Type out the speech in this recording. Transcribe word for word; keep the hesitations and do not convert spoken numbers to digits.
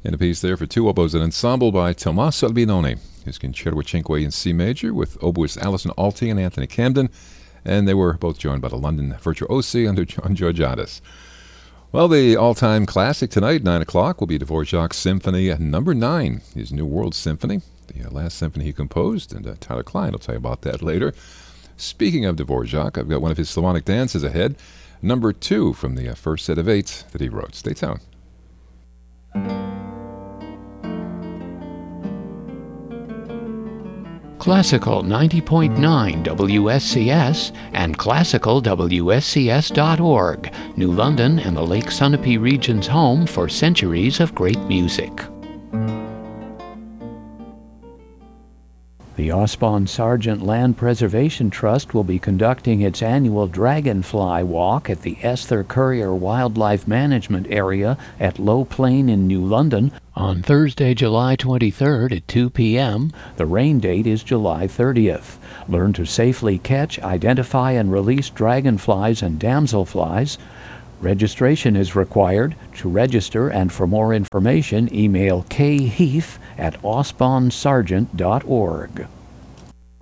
And a piece there for two oboes, an ensemble by Tommaso Albinoni, his Concerto Cinque in C major, with oboist Alison Alty and Anthony Camden, and they were both joined by the London Virtuosi under John Georgiadis. Well, the all-time classic tonight, nine o'clock, will be Dvorak's Symphony Number nine, his New World Symphony, the last symphony he composed, and uh, Tyler Klein will tell you about that later. Speaking of Dvorak, I've got one of his Slavonic dances ahead, number two from the uh, first set of eight that he wrote. Stay tuned. Classical ninety point nine W S C S and classical W S C S dot org, New London and the Lake Sunapee region's home for centuries of great music. The Osbon Sargent Land Preservation Trust will be conducting its annual Dragonfly Walk at the Esther Currier Wildlife Management Area at Low Plain in New London on Thursday, July twenty-third at two p.m. The rain date is July thirtieth. Learn to safely catch, identify, and release dragonflies and damselflies. Registration is required. To register and for more information, email kheath at osbonsargent dot org.